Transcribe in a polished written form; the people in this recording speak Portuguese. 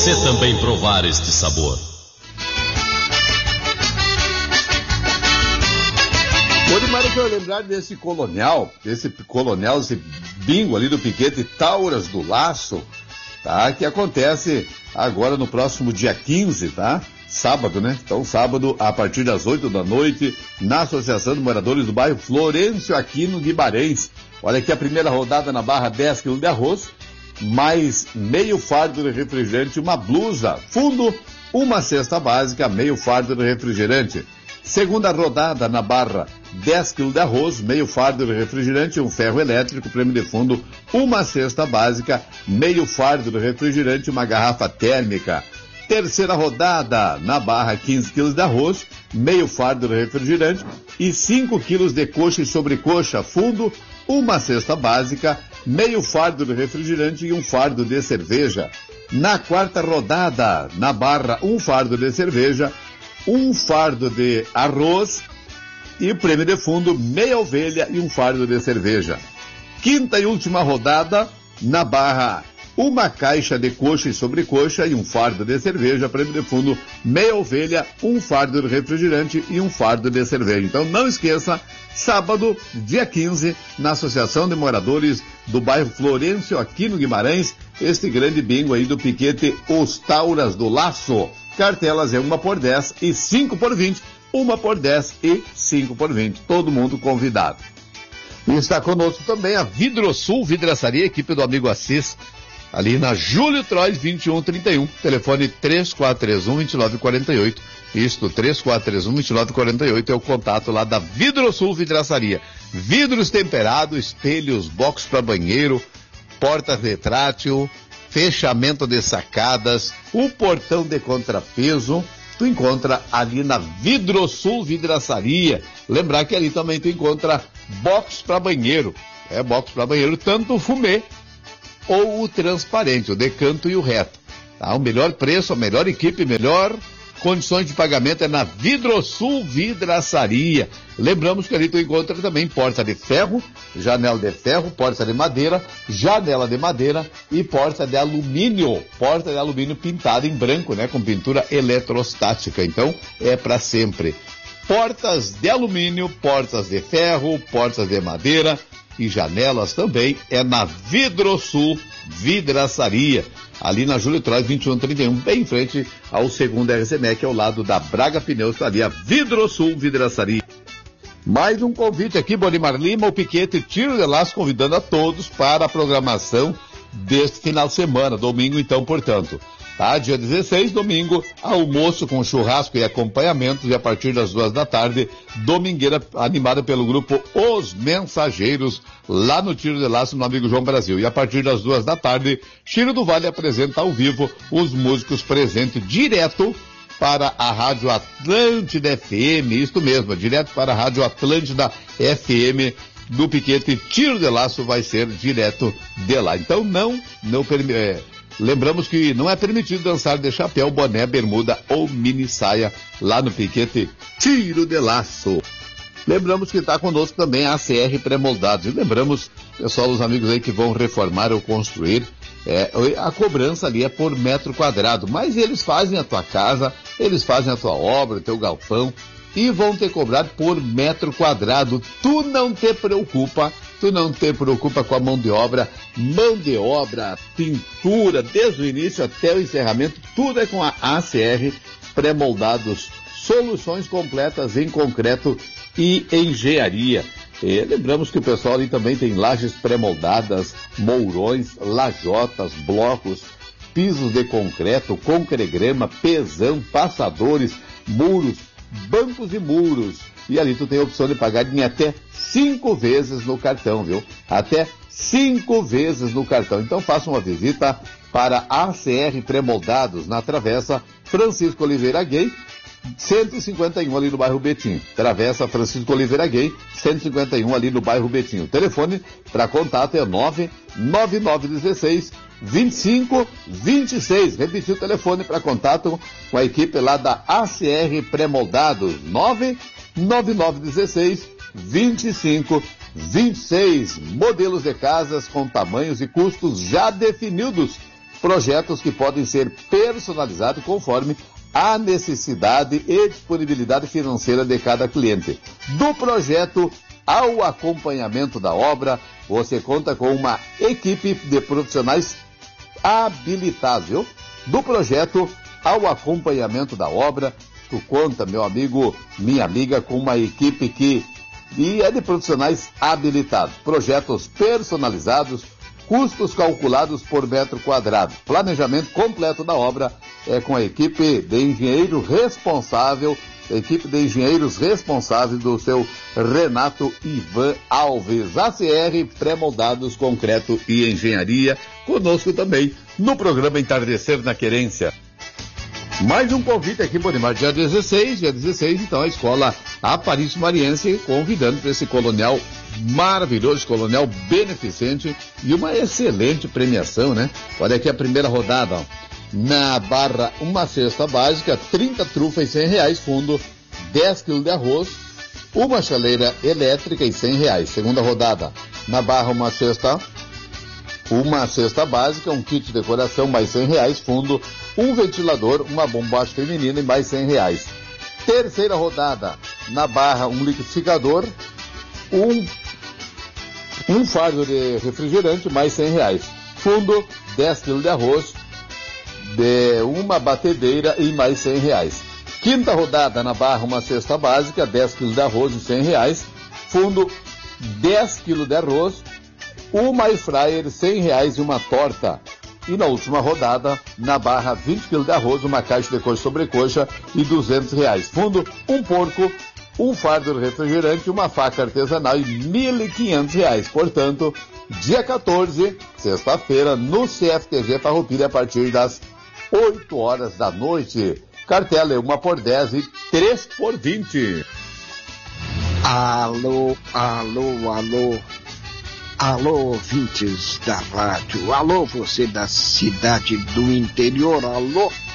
você também provar este sabor. Ô, demais, eu quero lembrar desse Colonial, esse bingo ali do Piquete Tauras do Laço, tá? Que acontece agora no próximo dia 15, tá? Sábado, né? Então, sábado, a partir das 8 da noite, na Associação de Moradores do Bairro Florencio Aquino Guimarães. Olha aqui a primeira rodada na barra, 10 kg de arroz, mais meio fardo de refrigerante, uma blusa, fundo, uma cesta básica, meio fardo de refrigerante. Segunda rodada na barra, 10 kg de arroz, meio fardo de refrigerante, um ferro elétrico, prêmio de fundo, uma cesta básica, meio fardo de refrigerante, uma garrafa térmica. Terceira rodada na barra, 15 kg de arroz, meio fardo de refrigerante e 5 kg de coxa e sobrecoxa, fundo, uma cesta básica, meio fardo de refrigerante e um fardo de cerveja. Na quarta rodada, na barra, um fardo de cerveja, um fardo de arroz e prêmio de fundo, meia ovelha e um fardo de cerveja. Quinta e última rodada, na barra, uma caixa de coxa e sobrecoxa e um fardo de cerveja, prêmio de fundo, meia ovelha, um fardo de refrigerante e um fardo de cerveja. Então não esqueça, sábado, dia 15, na Associação de Moradores do Bairro Florencio, aqui no Guimarães, este grande bingo aí do Piquete Os Tauras do Laço. Cartelas é 1 por 10 e 5 por 20, 1 por 10 e 5 por 20. Todo mundo convidado. E está conosco também a Vidrosul Vidraçaria, equipe do amigo Assis, ali na Júlio Trois 2131, telefone 3431-2948. Isto, 3431-2948 é o contato lá da Vidrosul Vidraçaria. Vidros temperados, espelhos, box para banheiro, porta retrátil, fechamento de sacadas, o portão de contrapeso, tu encontra ali na Vidrosul Vidraçaria. Lembrar que ali também tu encontra box para banheiro. Box para banheiro, tanto o fumê ou o transparente, o decanto e o reto. Tá? O melhor preço, a melhor equipe, melhor condições de pagamento é na Vidrosul Vidraçaria. Lembramos que ali tu encontra também porta de ferro, janela de ferro, porta de madeira, janela de madeira e porta de alumínio pintada em branco, né, com pintura eletrostática. Então, é para sempre. Portas de alumínio, portas de ferro, portas de madeira e janelas também é na Vidrosul Vidraçaria, ali na Júlio Trois 2131, bem em frente ao segundo RCMEC, ao lado da Braga Pneus, está ali a Vidrosul Vidraçaria. Mais um convite aqui, Bonimar Lima, o Piquete Tiro de Laço, convidando a todos para a programação deste final de semana, domingo então, portanto. Tá? Dia 16, domingo, almoço com churrasco e acompanhamento, e a partir das 2 da tarde, domingueira animada pelo grupo Os Mensageiros, lá no Tiro de Laço, no amigo João Brasil. E a partir das 2 da tarde, Chiro do Vale apresenta ao vivo os músicos presentes direto para a Rádio Atlântida FM, isto mesmo, direto para a Rádio Atlântida FM do Piquete Tiro de Laço, vai ser direto de lá. Então lembramos que não é permitido dançar de chapéu, boné, bermuda ou mini saia lá no Piquete Tiro de Laço. Lembramos que está conosco também a ACR Pré-Moldados. E lembramos, pessoal, os amigos aí que vão reformar ou construir, a cobrança ali é por metro quadrado, mas eles fazem a tua casa, eles fazem a tua obra, o teu galpão, e vão te cobrar por metro quadrado. Tu não te preocupa com a mão de obra, pintura, desde o início até o encerramento, tudo é com a ACR Pré-Moldados, soluções completas em concreto e engenharia. E lembramos que o pessoal ali também tem lajes pré-moldadas, mourões, lajotas, blocos, pisos de concreto, concregrama, pesão, passadores, muros, bancos e muros. E ali tu tem a opção de pagar em até 5 vezes no cartão, viu? Até 5 vezes no cartão. Então faça uma visita para a ACR Pré-Moldados, na Travessa Francisco Oliveira Gay, 151 ali no bairro Betim. Travessa Francisco Oliveira Gay, 151 ali no bairro Betim. O telefone para contato é 99916-2526. Repetir o telefone para contato com a equipe lá da ACR Pré-Moldados, 99916-2526. Modelos de casas com tamanhos e custos já definidos projetos que podem ser personalizados conforme a necessidade e disponibilidade financeira de cada cliente. Do projeto ao acompanhamento da obra, você conta com uma equipe de profissionais habilitados, viu? Do projeto ao acompanhamento da obra, tu conta, meu amigo, minha amiga, com uma equipe que é de profissionais habilitados. Projetos personalizados, custos calculados por metro quadrado. Planejamento completo da obra é com a equipe de engenheiro responsável, do seu Renato Ivan Alves. ACR, pré-moldados, concreto e engenharia. Conosco também no programa Entardecer na Querência. Mais um convite aqui, Bonimar, dia 16, então a escola Aparício Mariense convidando para esse colonial maravilhoso, colonial beneficente e uma excelente premiação, né? Olha aqui a primeira rodada, ó. Na barra, uma cesta básica, 30 trufas e R$100, fundo 10 kg de arroz, uma chaleira elétrica e R$100. Segunda rodada, na barra, uma cesta básica, um kit de decoração mais R$100, fundo um ventilador, uma bombacha feminina e mais R$100. Terceira rodada, na barra, um liquidificador, um fardo de refrigerante mais R$100. Fundo 10 kg de arroz, de uma batedeira e mais R$100. Quinta rodada, na barra, uma cesta básica, 10 kg de arroz e R$100. Fundo 10 kg de arroz, uma air fryer, R$100 e uma torta. E na última rodada, na barra, 20 kg de arroz, uma caixa de coxa sobre coxa e R$200. Fundo, um porco, um fardo de refrigerante, uma faca artesanal e R$1.500. Portanto, dia 14, sexta-feira, no CFTG Farroupilha, a partir das 8 horas da noite. Cartela é 1 por 10 e 3 por 20. Alô, alô, alô. Alô, ouvintes da rádio. Alô, você da cidade do interior. Alô.